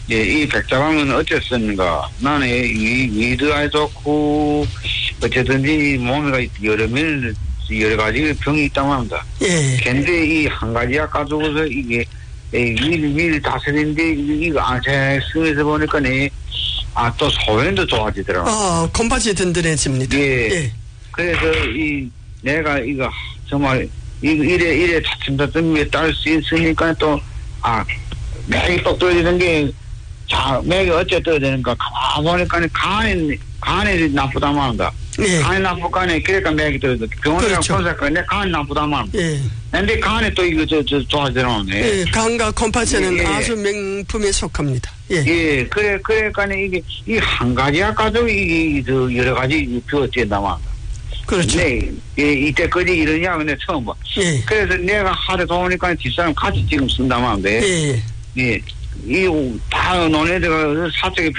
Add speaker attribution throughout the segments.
Speaker 1: 예, 이 백자방은 어쨌습니까? 나는 위드가 좋고, 어쨌든지 몸에가 여러 가지 병이 있다고 합니다.
Speaker 2: 예.
Speaker 1: 근데 이 한 가지가 가지고서 이게, 위를 다스리는데, 이거 제가 보니까, 또 소변도 좋아지더라고요.
Speaker 2: 곰팥이 든든해집니다.
Speaker 1: 예.
Speaker 2: 예.
Speaker 1: 그래서 내가 이거 정말, 이래 차츰차츰 딸 수 있으니까 또, 맥이 똑 떨어지는 게, 맥이 어째 떨어지는가, 가만히 보니까 간이 나쁘다고 합니다.
Speaker 2: 예.
Speaker 1: 간이 나쁘니까, 그러니까 맥이 떨어져. 병원이랑
Speaker 2: 그렇죠.
Speaker 1: 검사니까 내 간이 나쁘다고 합니다.
Speaker 2: 예.
Speaker 1: 근데 간이 또 이거 좋아지더라고요.
Speaker 2: 예. 간과 곰팥에는
Speaker 1: 예.
Speaker 2: 아주 명품에 속합니다. 예.
Speaker 1: 예, 그러니까 이게, 이 한 가지야 가지고 여러 가지 어찌된다고 합니다.
Speaker 2: 그렇죠.
Speaker 1: 네, 이때까지 이러냐, 근데 처음 봐.
Speaker 2: 예.
Speaker 1: 그래서 내가 하루 도우니까 뒷사람 같이 지금 쓴다고 하는데,
Speaker 2: 예.
Speaker 1: 예, 다 너네들가 사적에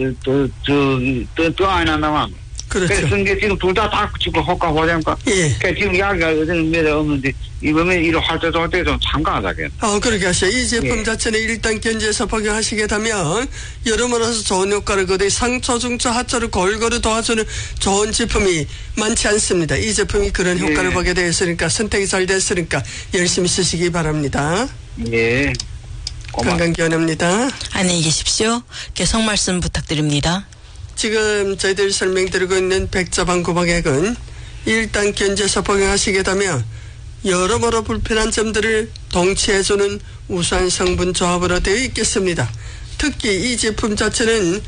Speaker 1: 또 안 한다고 합니다.
Speaker 2: 그렇죠.
Speaker 1: 그래서 이제 지금 둘 다 지금 효과 보자니까,
Speaker 2: 예.
Speaker 1: 그러니까 지금 이야기가 어디는 몇 없는데, 이번에 이런 할 때 좀 참가하자겠네.
Speaker 2: 그렇게 하셔. 이 제품
Speaker 1: 예.
Speaker 2: 자체는 일단 견지에서 복용하시게 되면 여러모로서 좋은 효과를 거두어 상처, 중처, 하처를 골고루 도와주는 좋은 제품이 많지 않습니다. 이 제품이 그런 효과를
Speaker 1: 예.
Speaker 2: 보게 되었으니까 선택이 잘 됐으니까 열심히 쓰시기 바랍니다.
Speaker 1: 예.
Speaker 2: 건강기원입니다.
Speaker 3: 안녕히 계십시오. 계속 말씀 부탁드립니다.
Speaker 2: 지금 저희들 설명드리고 있는 백자방 구박액은 일단 견지에서 복용하시게 되면 여러모로 불편한 점들을 동치해주는 우수한 성분 조합으로 되어 있겠습니다. 특히 이 제품 자체는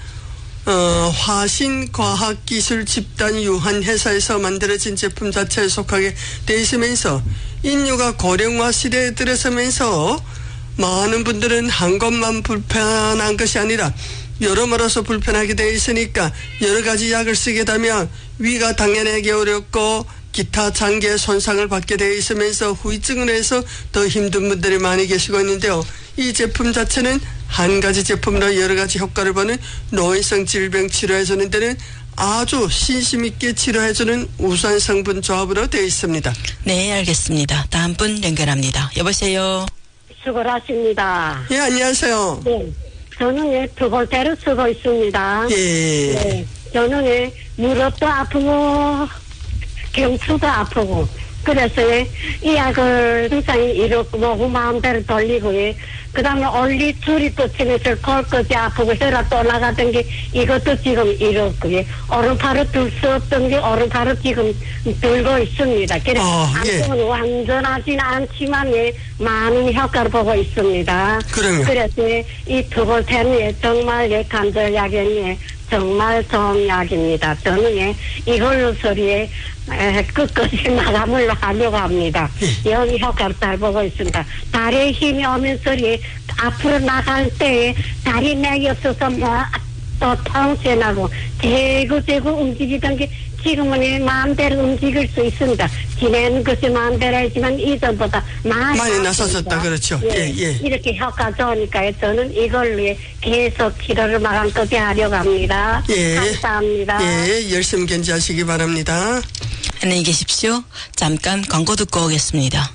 Speaker 2: 화신과학기술 집단 유한 회사에서 만들어진 제품 자체에 속하게 되어 있으면서 인류가 고령화 시대에 들어서면서 많은 분들은 한 곳만 불편한 것이 아니라 여러모로서 불편하게 되어 있으니까 여러 가지 약을 쓰게 되면 위가 당연하게 어렵고 기타 장기의 손상을 받게 되어 있으면서 후유증을 해서 더 힘든 분들이 많이 계시고 있는데요. 이 제품 자체는 한 가지 제품으로 여러 가지 효과를 보는 노인성 질병 치료해주는 데는 아주 신심 있게 치료해주는 우수한 성분 조합으로 되어 있습니다.
Speaker 3: 네, 알겠습니다. 다음 분 연결합니다. 여보세요.
Speaker 4: 수고하십니다.
Speaker 2: 예, 안녕하세요.
Speaker 4: 네. 저는 투볼테를 쓰고 있습니다.
Speaker 2: 예.
Speaker 4: 네. 저는 무릎도 아프고 경추도 아프고 그래서 이 약을 항상 이렇게 먹고 마음대로 돌리고 그 다음에 올리줄이 또 치면서 골끝이 아프고 혈압도 올라가던 게 이것도 지금 이렇고 오른팔을 들 수 없던 게 오른팔을 지금 들고 있습니다. 그래서
Speaker 2: 예.
Speaker 4: 완전하지는 않지만 많은 효과를 보고 있습니다.
Speaker 2: 그러면.
Speaker 4: 그래서 이 투볼텐이 정말 관절약에 정말 좋은 약입니다. 저는 이걸로 소리에 끝까지 마감을 하려고 합니다. 여기 효과를 잘 보고 있습니다. 다리에 힘이 오면서 앞으로 나갈 때 다리 맥이 없어서 또 통증나고 대구 움직이던 게 지금은 마음대로 움직일 수 있습니다. 지내는 것이 마음대로 하지만 이전보다 많이
Speaker 2: 나섰었다. 그렇죠. 예.
Speaker 4: 이렇게 효과 좋으니까 저는 이걸로 계속 치료를 마감까지 하려고 합니다.
Speaker 2: 예.
Speaker 4: 감사합니다.
Speaker 2: 예, 열심히 견지하시기 바랍니다.
Speaker 3: 안녕히 계십시오. 잠깐 광고 듣고 오겠습니다.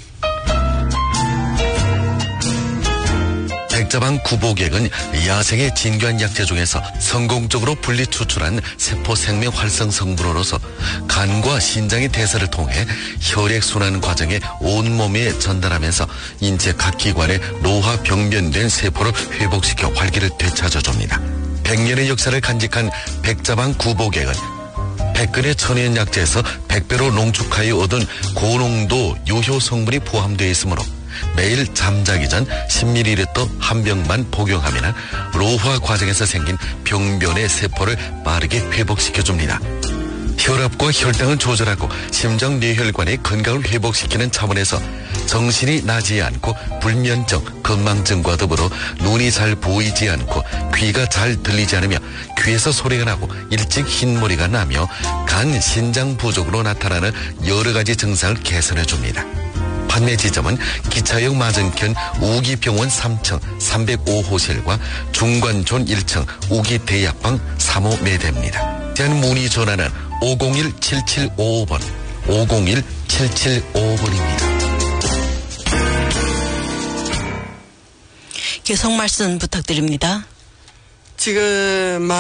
Speaker 5: 백자방 구복액은 야생의 진귀한 약재 중에서 성공적으로 분리 추출한 세포 생명 활성 성분으로서 간과 신장의 대사를 통해 혈액순환 과정에 온몸에 전달하면서 인체 각 기관에 노화 병변된 세포를 회복시켜 활기를 되찾아줍니다. 100년의 역사를 간직한 백자방 구복액은 100근의 천연 약재에서 100배로 농축하여 얻은 고농도 유효 성분이 포함되어 있으므로 매일 잠자기 전 10ml 한 병만 복용하면 노화 과정에서 생긴 병변의 세포를 빠르게 회복시켜줍니다. 혈압과 혈당을 조절하고 심장 뇌혈관의 건강을 회복시키는 차원에서 정신이 나지 않고 불면증, 건망증과 더불어 눈이 잘 보이지 않고 귀가 잘 들리지 않으며 귀에서 소리가 나고 일찍 흰머리가 나며 간, 신장 부족으로 나타나는 여러 가지 증상을 개선해 줍니다. 판매 지점은 기차역 맞은편 우기병원 3층 305호실과 중관촌 1층 우기대약방 3호 매대입니다. 대한 문의 전화는 501-7755번 501-7755번입니다.
Speaker 3: 계속 말씀 부탁드립니다.
Speaker 2: 지금